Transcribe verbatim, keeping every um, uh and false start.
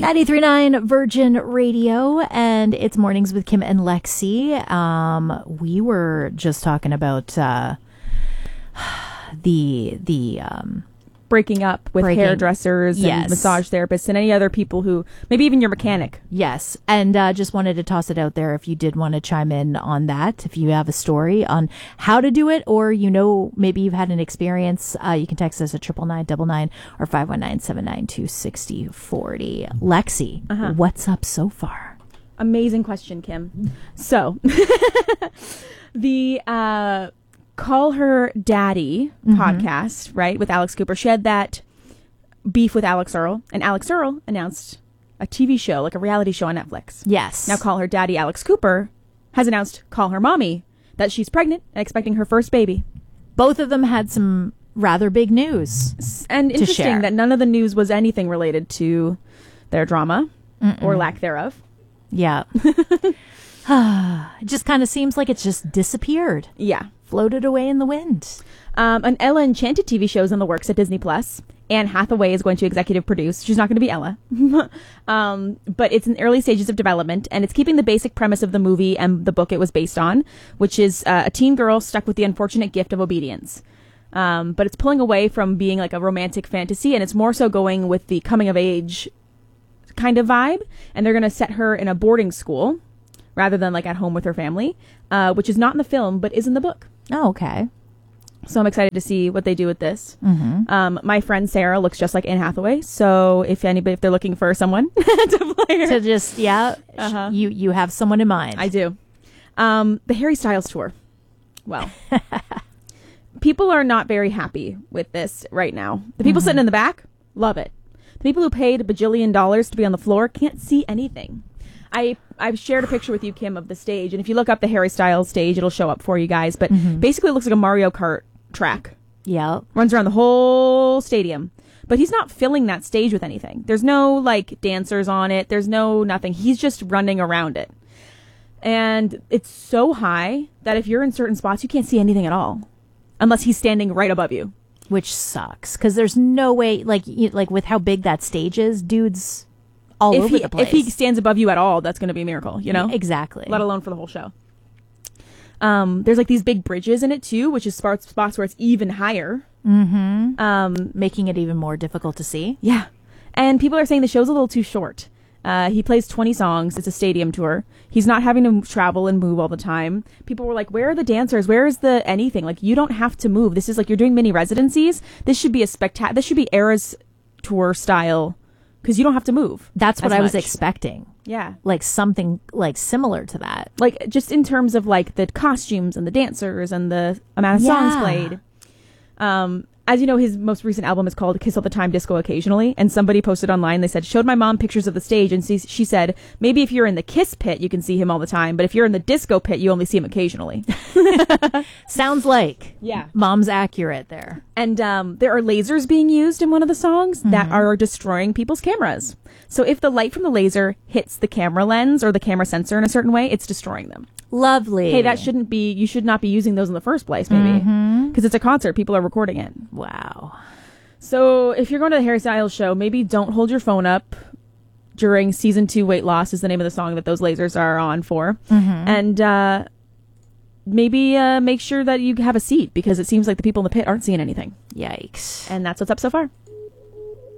ninety-three point nine Virgin Radio, and it's Mornings with Kim and Lexi. Um, we were just talking about uh, the the um, breaking up with breaking, hairdressers yes. and massage therapists and any other people who, maybe even your mechanic. Yes, and uh, just wanted to toss it out there if you did want to chime in on that. If you have a story on how to do it, or you know maybe you've had an experience, uh, you can text us at triple nine double nine or five one nine seven nine two six zero four zero. Lexi, uh-huh. What's up so far? Amazing question, Kim. So the uh, Call Her Daddy mm-hmm. podcast, right, with Alex Cooper. She had that beef with Alex Earl, and Alex Earl announced a T V show, like a reality show on Netflix. Yes. Now Call Her Daddy, Alex Cooper, has announced Call Her Mommy, that she's pregnant and expecting her first baby. Both of them had some rather big news. And to interesting share. that none of the news was anything related to their drama Mm-mm. or lack thereof. Yeah. It just kind of seems like it's just disappeared. Yeah. Floated away in the wind. Um, an Ella Enchanted T V show is in the works at Disney Plus. Anne Hathaway is going to executive produce. She's not going to be Ella. um, but it's in early stages of development, and it's keeping the basic premise of the movie and the book it was based on, which is uh, a teen girl stuck with the unfortunate gift of obedience. Um, but it's pulling away from being like a romantic fantasy, and it's more so going with the coming of age kind of vibe. And they're going to set her in a boarding school rather than like at home with her family, uh, which is not in the film, but is in the book. Oh, okay. So I'm excited to see what they do with this. Mm-hmm. Um, my friend Sarah looks just like Anne Hathaway. So if anybody, if they're looking for someone to play her. To just, yeah, uh-huh. you, you have someone in mind. I do. Um, the Harry Styles tour. Well, people are not very happy with this right now. The people mm-hmm. sitting in the back, love it. The people who paid a bajillion dollars to be on the floor can't see anything. I, I've shared a picture with you, Kim, of the stage. And if you look up the Harry Styles stage, it'll show up for you guys. But mm-hmm. basically it looks like a Mario Kart track. Yeah. Runs around the whole stadium. But he's not filling that stage with anything. There's no, like, dancers on it. There's no nothing. He's just running around it. And it's so high that if you're in certain spots, you can't see anything at all. Unless he's standing right above you. Which sucks. Because there's no way, like, you, like with how big that stage is, dude's all if over he, the place. If he stands above you at all, that's going to be a miracle, you know? Exactly. Let alone for the whole show. Um, there's like these big bridges in it too, which is spots, spots where it's even higher. Mm-hmm. Um, making it even more difficult to see. Yeah. And people are saying the show's a little too short. Uh, he plays twenty songs. It's a stadium tour. He's not having to travel and move all the time. People were like, where are the dancers? Where is the anything? Like, you don't have to move. This is like, you're doing mini residencies. This should be a spectacular, this should be Eras tour style, because you don't have to move. That's what I was much. expecting. Yeah. Like something like similar to that. Like just in terms of like the costumes and the dancers and the amount of yeah. songs played. Um, as you know, his most recent album is called Kiss All the Time, Disco Occasionally. And somebody posted online, they said, showed my mom pictures of the stage. And she, she said, maybe if you're in the Kiss pit, you can see him all the time. But if you're in the disco pit, you only see him occasionally. Sounds like. Yeah. Mom's accurate there. And um, there are lasers being used in one of the songs mm-hmm. that are destroying people's cameras. So if the light from the laser hits the camera lens or the camera sensor in a certain way, it's destroying them. Lovely. Hey, that shouldn't be, you should not be using those in the first place, maybe. Because mm-hmm. it's a concert. People are recording it. Wow. So if you're going to the Harry Styles show, maybe don't hold your phone up during season two Weight Loss is the name of the song that those lasers are on for. Mm-hmm. And uh, maybe uh, make sure that you have a seat because it seems like the people in the pit aren't seeing anything. Yikes. And that's what's up so far.